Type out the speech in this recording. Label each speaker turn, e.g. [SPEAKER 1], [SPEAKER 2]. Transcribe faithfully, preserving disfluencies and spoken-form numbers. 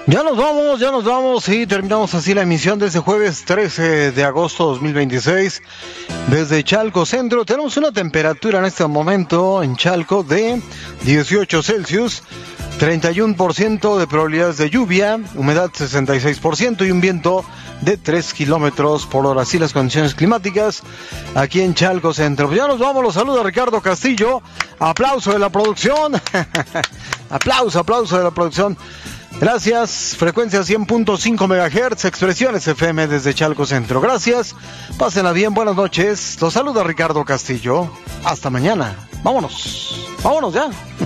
[SPEAKER 1] Ya nos vamos, ya nos vamos y terminamos así la emisión de este jueves trece de agosto de dos mil veintiséis desde Chalco Centro. Tenemos una temperatura en este momento en Chalco de dieciocho Celsius, treinta y uno por ciento de probabilidades de lluvia, humedad sesenta y seis por ciento y un viento de tres kilómetros por hora. Así las condiciones climáticas aquí en Chalco Centro. Pues ya nos vamos, los saluda Ricardo Castillo. Aplauso de la producción. aplauso, aplauso de la producción. Gracias, frecuencia cien punto cinco megahertz, Expresiones F M desde Chalco Centro. Gracias, pásenla bien, buenas noches. Los saluda Ricardo Castillo. Hasta mañana. Vámonos, vámonos ya.